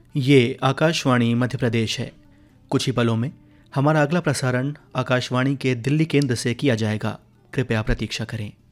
ये आकाशवाणी मध्य प्रदेश है। कुछ ही पलों में हमारा अगला प्रसारण आकाशवाणी के दिल्ली केंद्र से किया जाएगा। कृपया प्रतीक्षा करें।